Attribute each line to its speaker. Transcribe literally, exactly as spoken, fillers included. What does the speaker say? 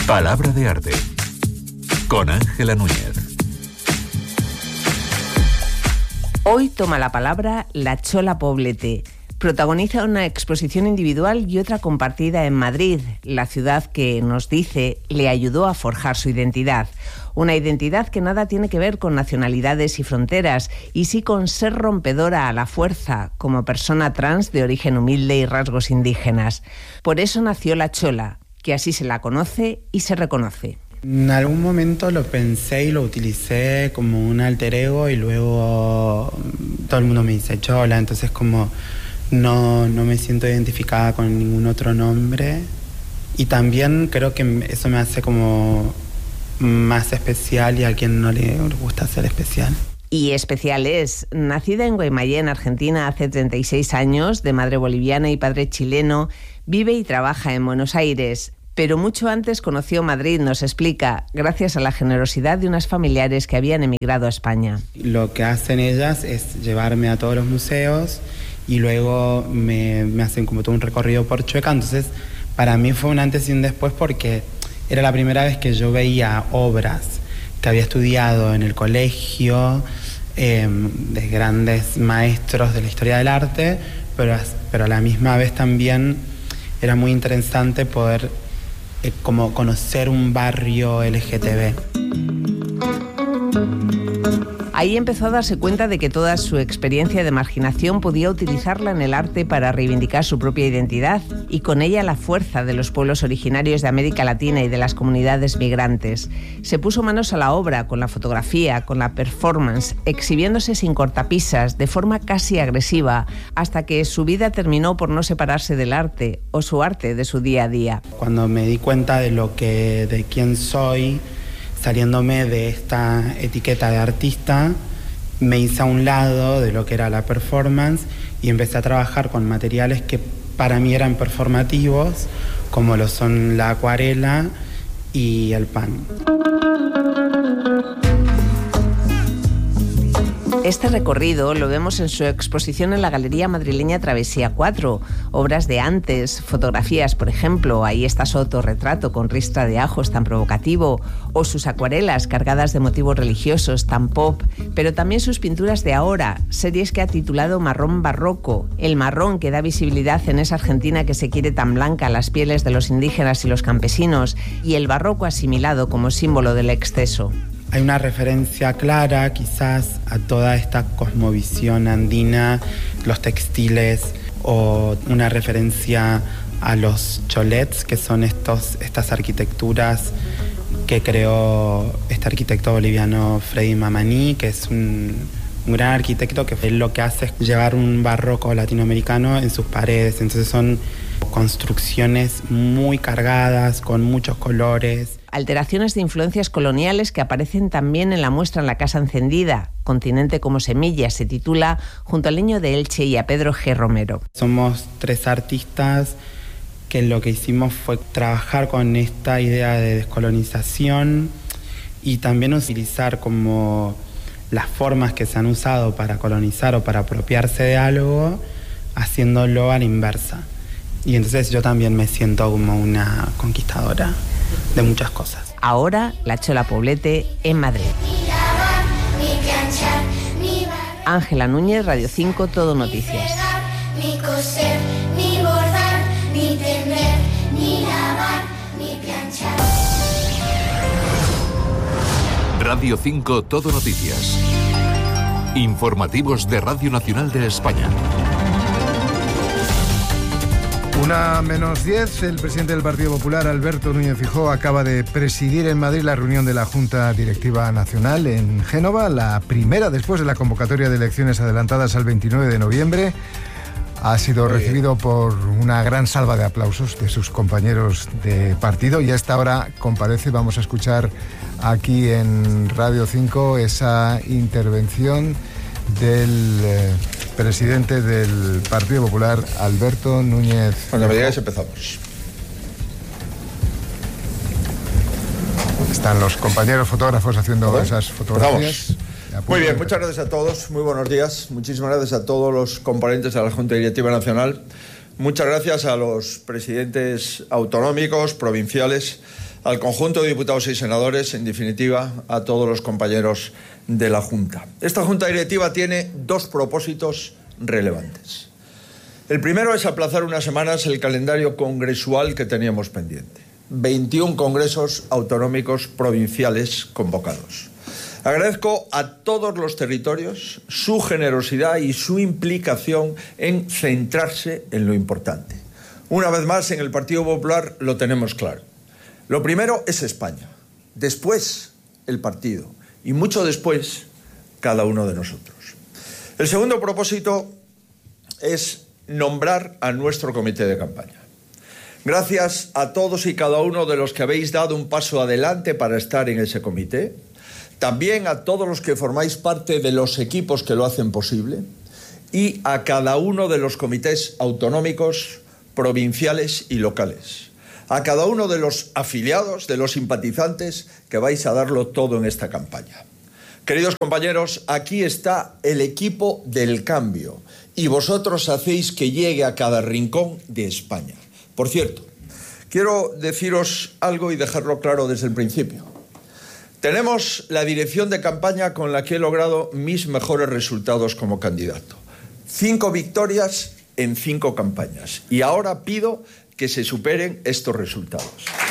Speaker 1: Palabra de arte con Ángela Núñez.
Speaker 2: Hoy toma la palabra la Chola Poblete. Protagoniza una exposición individual y otra compartida en Madrid, la ciudad que, nos dice, le ayudó a forjar su identidad. Una identidad que nada tiene que ver con nacionalidades y fronteras, y sí con ser rompedora a la fuerza, como persona trans de origen humilde y rasgos indígenas. Por eso nació la Chola, que así se la conoce y se reconoce.
Speaker 3: En algún momento lo pensé y lo utilicé como un alter ego, y luego todo el mundo me dice Chola, entonces como no, no me siento identificada con ningún otro nombre. Y también creo que eso me hace como más especial, y a quien no le gusta ser especial.
Speaker 2: Y especial es. Nacida en Guaymallén, Argentina, hace treinta y seis años, de madre boliviana y padre chileno, vive y trabaja en Buenos Aires. Pero mucho antes conoció Madrid, nos explica, gracias a la generosidad de unas familiares que habían emigrado a España.
Speaker 3: Lo que hacen ellas es llevarme a todos los museos y luego me, me hacen como todo un recorrido por Chueca. Entonces, para mí fue un antes y un después, porque era la primera vez que yo veía obras que había estudiado en el colegio, eh, de grandes maestros de la historia del arte, pero, pero a la misma vez también era muy interesante poder eh, como conocer un barrio L G T B.
Speaker 2: Ahí empezó a darse cuenta de que toda su experiencia de marginación podía utilizarla en el arte para reivindicar su propia identidad y con ella la fuerza de los pueblos originarios de América Latina y de las comunidades migrantes. Se puso manos a la obra con la fotografía, con la performance, exhibiéndose sin cortapisas, de forma casi agresiva, hasta que su vida terminó por no separarse del arte o su arte de su día a día.
Speaker 3: Cuando me di cuenta de lo que, de quién soy, saliéndome de esta etiqueta de artista, me hice a un lado de lo que era la performance y empecé a trabajar con materiales que para mí eran performativos, como lo son la acuarela y el pan.
Speaker 2: Este recorrido lo vemos en su exposición en la Galería Madrileña Travesía cuatro. Obras de antes, fotografías, por ejemplo, ahí está su autorretrato con ristra de ajos tan provocativo, o sus acuarelas cargadas de motivos religiosos tan pop, pero también sus pinturas de ahora, series que ha titulado Marrón Barroco, el marrón que da visibilidad en esa Argentina que se quiere tan blanca a las pieles de los indígenas y los campesinos, y el barroco asimilado como símbolo del exceso.
Speaker 3: Hay una referencia clara quizás a toda esta cosmovisión andina, los textiles, o una referencia a los cholets, que son estos, estas arquitecturas que creó este arquitecto boliviano Freddy Mamani, que es un, un gran arquitecto que lo que hace es llevar un barroco latinoamericano en sus paredes. Entonces son construcciones muy cargadas, con muchos colores.
Speaker 2: Alteraciones de influencias coloniales que aparecen también en la muestra en la Casa Encendida, Continente como semilla, se titula, junto al Niño de Elche y a Pedro G. Romero.
Speaker 3: Somos tres artistas que lo que hicimos fue trabajar con esta idea de descolonización y también utilizar como las formas que se han usado para colonizar o para apropiarse de algo, haciéndolo a la inversa. Y entonces yo también me siento como una conquistadora de muchas cosas.
Speaker 2: Ahora, la Chola Poblete en Madrid. Ángela Núñez, Radio cinco, Todo Noticias.
Speaker 4: Ni coser, ni bordar, ni tender, ni lavar, ni planchar.
Speaker 1: Radio cinco, Todo Noticias. Informativos de Radio Nacional de España.
Speaker 5: Una menos diez, el presidente del Partido Popular, Alberto Núñez Feijóo, acaba de presidir en Madrid la reunión de la Junta Directiva Nacional en Génova, la primera después de la convocatoria de elecciones adelantadas al veintinueve de noviembre. Ha sido recibido por una gran salva de aplausos de sus compañeros de partido y a esta hora comparece. Vamos a escuchar aquí en Radio cinco esa intervención del eh, presidente del Partido Popular, Alberto Núñez.
Speaker 6: Cuando me digáis empezamos.
Speaker 5: Están los compañeros fotógrafos haciendo ¿Perdón? esas fotografías.
Speaker 6: Muy bien, muchas gracias a todos, muy buenos días. Muchísimas gracias a todos los componentes de la Junta Directiva Nacional. Muchas gracias a los presidentes autonómicos, provinciales, al conjunto de diputados y senadores, en definitiva, a todos los compañeros de la Junta. Esta Junta Directiva tiene dos propósitos relevantes. El primero es aplazar unas semanas el calendario congresual que teníamos pendiente. veintiún congresos autonómicos provinciales convocados. Agradezco a todos los territorios su generosidad y su implicación en centrarse en lo importante. Una vez más, en el Partido Popular lo tenemos claro. Lo primero es España, después el partido y mucho después cada uno de nosotros. El segundo propósito es nombrar a nuestro comité de campaña. Gracias a todos y cada uno de los que habéis dado un paso adelante para estar en ese comité, también a todos los que formáis parte de los equipos que lo hacen posible y a cada uno de los comités autonómicos, provinciales y locales, a cada uno de los afiliados, de los simpatizantes que vais a darlo todo en esta campaña. Queridos compañeros, aquí está el equipo del cambio y vosotros hacéis que llegue a cada rincón de España. Por cierto, quiero deciros algo y dejarlo claro desde el principio. Tenemos la dirección de campaña con la que he logrado mis mejores resultados como candidato. Cinco victorias en cinco campañas. Y ahora pido que se superen estos resultados.